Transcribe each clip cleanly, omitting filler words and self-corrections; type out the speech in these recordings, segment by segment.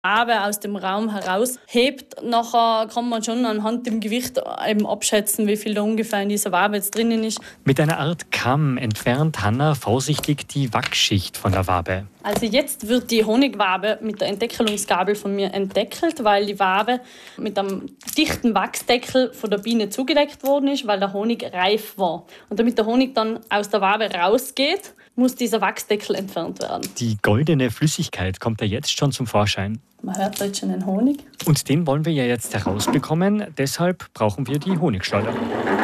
Wabe aus dem Raum heraushebt, nachher kann man schon anhand dem Gewicht eben abschätzen, wie viel da ungefähr in dieser Wabe jetzt drinnen ist. Mit einer Art Kamm entfernt Hanna vorsichtig die Wachsschicht von der Wabe. Also jetzt wird die Honigwabe mit der Entdeckelungsgabel von mir entdeckelt, weil die Wabe mit einem dichten Wachsdeckel von der Biene zugedeckt worden ist, weil der Honig reif war. Und damit der Honig dann aus der Wabe rausgeht, muss dieser Wachsdeckel entfernt werden. Die goldene Flüssigkeit kommt ja jetzt schon zum Vorschein. Man hört da jetzt schon den Honig. Und den wollen wir ja jetzt herausbekommen. Deshalb brauchen wir die Honigschleuder.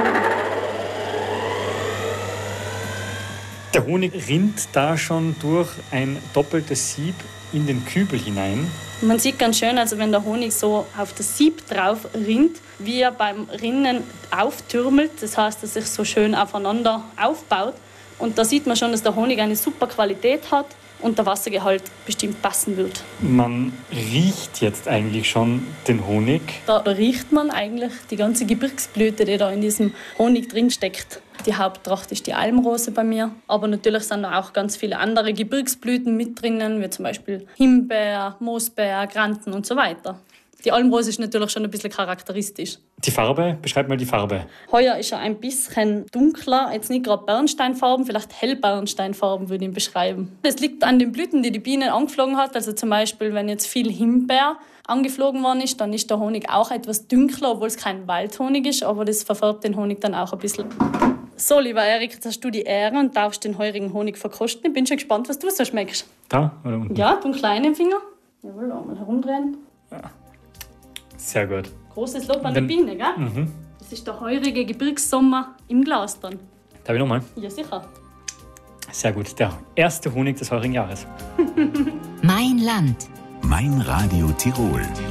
Der Honig rinnt da schon durch ein doppeltes Sieb in den Kübel hinein. Man sieht ganz schön, also wenn der Honig so auf das Sieb drauf rinnt, wie er beim Rinnen auftürmelt. Das heißt, dass er sich so schön aufeinander aufbaut. Und da sieht man schon, dass der Honig eine super Qualität hat und der Wassergehalt bestimmt passen wird. Man riecht jetzt eigentlich schon den Honig. Da riecht man eigentlich die ganze Gebirgsblüte, die da in diesem Honig drin steckt. Die Haupttracht ist die Almrose bei mir. Aber natürlich sind da auch ganz viele andere Gebirgsblüten mit drinnen, wie zum Beispiel Himbeer, Moosbeer, Granten und so weiter. Die Almrose ist natürlich schon ein bisschen charakteristisch. Die Farbe, beschreib mal die Farbe. Heuer ist er ein bisschen dunkler, jetzt nicht gerade Bernsteinfarben, vielleicht hellbernsteinfarben würde ich ihn beschreiben. Das liegt an den Blüten, die die Biene angeflogen hat. Also zum Beispiel, wenn jetzt viel Himbeer angeflogen worden ist, dann ist der Honig auch etwas dunkler, obwohl es kein Waldhonig ist, aber das verfärbt den Honig dann auch ein bisschen. So, lieber Erik, jetzt hast du die Ehre und darfst den heurigen Honig verkosten. Ich bin schon gespannt, was du so schmeckst. Da oder unten? Ja, du einen kleinen Finger. Jawohl, einmal herumdrehen. Ja. Sehr gut. Großes Lob an die Biene, gell? Mhm. Das ist der heurige Gebirgssommer im Glas dann. Darf ich nochmal? Ja, sicher. Sehr gut. Der erste Honig des heurigen Jahres. Mein Land. Mein Radio Tirol.